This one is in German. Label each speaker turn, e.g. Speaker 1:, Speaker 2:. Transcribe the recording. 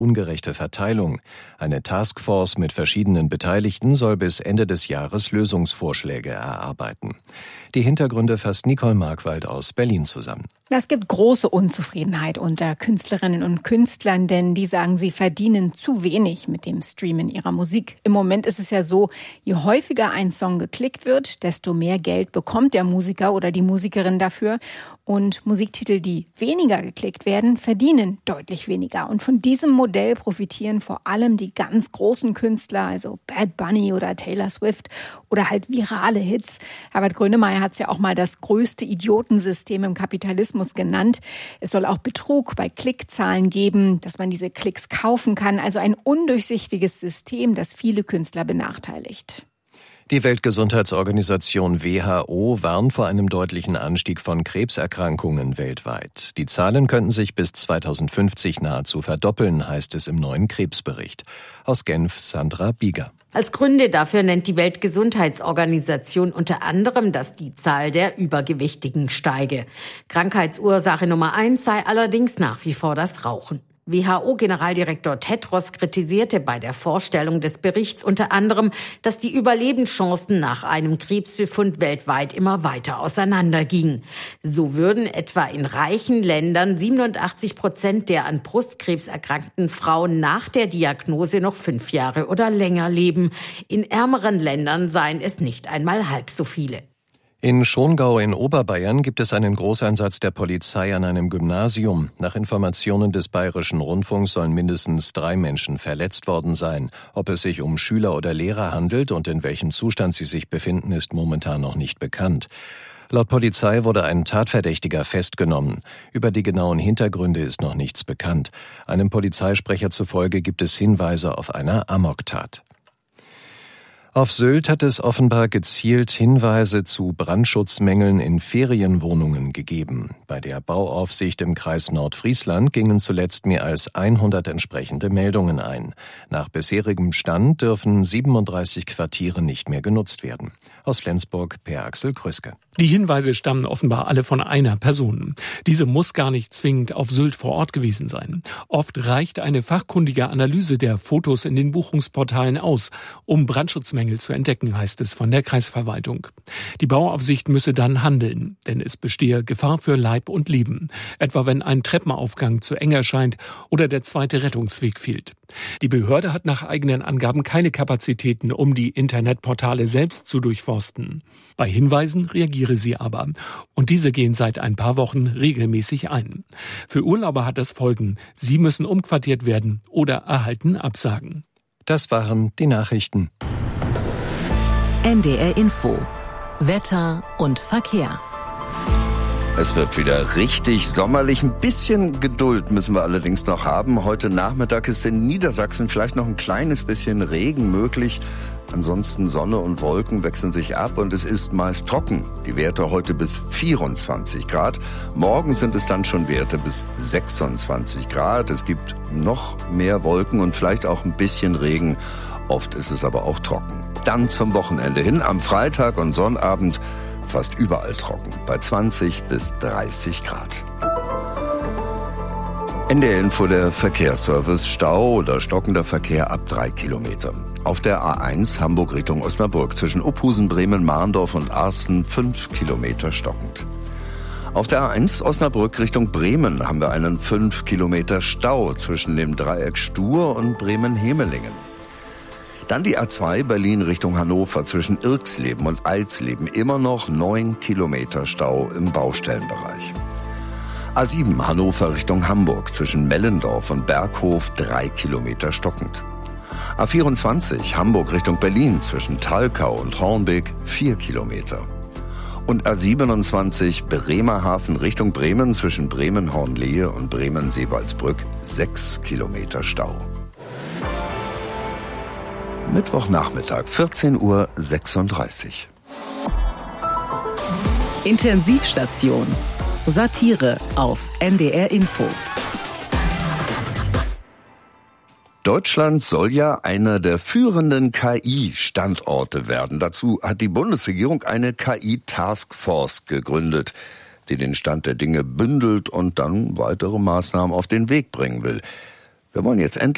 Speaker 1: ungerechte Verteilung. Eine Taskforce mit verschiedenen Beteiligten soll bis Ende des Jahres Lösungsvorschläge erarbeiten. Die Hintergründe fasst Nicole Markwald aus Berlin zusammen.
Speaker 2: Es gibt große Unzufriedenheit unter Künstlerinnen und Künstlern, denn die sagen, sie verdienen zu wenig mit dem Streamen ihrer Musik. Im Moment ist es ja so, je häufiger ein Song geklickt wird, desto mehr Geld bekommt der Musiker oder die Musikerin dafür. Und Musiktitel, die weniger geklickt werden, verdienen deutlich weniger. Und von diesem Modell profitieren vor allem die ganz großen Künstler, also Bad Bunny oder Taylor Swift oder halt virale Hits. Herbert Grönemeyer hat es ja auch mal das größte Idiotensystem im Kapitalismus genannt. Es soll auch Betrug bei Klickzahlen geben, dass man diese Klicks kaufen kann. Also ein undurchsichtiges System, das viele Künstler benachteiligt.
Speaker 1: Die Weltgesundheitsorganisation WHO warnt vor einem deutlichen Anstieg von Krebserkrankungen weltweit. Die Zahlen könnten sich bis 2050 nahezu verdoppeln, heißt es im neuen Krebsbericht. Aus Genf Sandra Bieger.
Speaker 3: Als Gründe dafür nennt die Weltgesundheitsorganisation unter anderem, dass die Zahl der Übergewichtigen steige. Krankheitsursache Nummer 1 sei allerdings nach wie vor das Rauchen. WHO-Generaldirektor Tedros kritisierte bei der Vorstellung des Berichts unter anderem, dass die Überlebenschancen nach einem Krebsbefund weltweit immer weiter auseinandergingen. So würden etwa in reichen Ländern 87% der an Brustkrebs erkrankten Frauen nach der Diagnose noch 5 Jahre oder länger leben. In ärmeren Ländern seien es nicht einmal halb so viele.
Speaker 1: In Schongau in Oberbayern gibt es einen Großeinsatz der Polizei an einem Gymnasium. Nach Informationen des Bayerischen Rundfunks sollen mindestens 3 Menschen verletzt worden sein. Ob es sich um Schüler oder Lehrer handelt und in welchem Zustand sie sich befinden, ist momentan noch nicht bekannt. Laut Polizei wurde ein Tatverdächtiger festgenommen. Über die genauen Hintergründe ist noch nichts bekannt. Einem Polizeisprecher zufolge gibt es Hinweise auf eine Amoktat. Auf Sylt hat es offenbar gezielt Hinweise zu Brandschutzmängeln in Ferienwohnungen gegeben. Bei der Bauaufsicht im Kreis Nordfriesland gingen zuletzt mehr als 100 entsprechende Meldungen ein. Nach bisherigem Stand dürfen 37 Quartiere nicht mehr genutzt werden. Aus Flensburg Per Axel Krüske.
Speaker 4: Die Hinweise stammen offenbar alle von einer Person. Diese muss gar nicht zwingend auf Sylt vor Ort gewesen sein. Oft reicht eine fachkundige Analyse der Fotos in den Buchungsportalen aus, um Brandschutzmängel zu entdecken, heißt es von der Kreisverwaltung. Die Bauaufsicht müsse dann handeln, denn es bestehe Gefahr für Leib und Leben, etwa wenn ein Treppenaufgang zu eng erscheint oder der zweite Rettungsweg fehlt. Die Behörde hat nach eigenen Angaben keine Kapazitäten, um die Internetportale selbst zu durchforsten. Bei Hinweisen reagiere sie aber. Und diese gehen seit ein paar Wochen regelmäßig ein. Für Urlauber hat das Folgen. Sie müssen umquartiert werden oder erhalten Absagen.
Speaker 1: Das waren die Nachrichten.
Speaker 5: NDR Info. Wetter und Verkehr.
Speaker 6: Es wird wieder richtig sommerlich. Ein bisschen Geduld müssen wir allerdings noch haben. Heute Nachmittag ist in Niedersachsen vielleicht noch ein kleines bisschen Regen möglich. Ansonsten Sonne und Wolken wechseln sich ab und es ist meist trocken. Die Werte heute bis 24 Grad. Morgen sind es dann schon Werte bis 26 Grad. Es gibt noch mehr Wolken und vielleicht auch ein bisschen Regen. Oft ist es aber auch trocken. Dann zum Wochenende hin, am Freitag und Sonnabend fast überall trocken, bei 20 bis 30 Grad. NDR Info, der Verkehrsservice. Stau oder stockender Verkehr ab 3 Kilometer. Auf der A1 Hamburg Richtung Osnabrück zwischen Uphusen, Bremen, Mahndorf und Arsten 5 Kilometer stockend. Auf der A1 Osnabrück Richtung Bremen haben wir einen 5 Kilometer Stau zwischen dem Dreieck Stur und Bremen-Hemelingen. Dann die A2 Berlin Richtung Hannover zwischen Irxleben und Alsleben. Immer noch 9 Kilometer Stau im Baustellenbereich. A7 Hannover Richtung Hamburg zwischen Mellendorf und Berghof 3 Kilometer stockend. A24 Hamburg Richtung Berlin zwischen Thalkau und Hornbeck 4 Kilometer. Und A27 Bremerhaven Richtung Bremen zwischen Bremen-Hornlehe und Bremen-Seewaldsbrück 6 Kilometer Stau. Mittwochnachmittag, 14:36 Uhr.
Speaker 5: Intensivstation. Satire auf NDR Info.
Speaker 6: Deutschland soll ja einer der führenden KI-Standorte werden. Dazu hat die Bundesregierung eine KI-Taskforce gegründet, die den Stand der Dinge bündelt und dann weitere Maßnahmen auf den Weg bringen will. Wir wollen jetzt endlich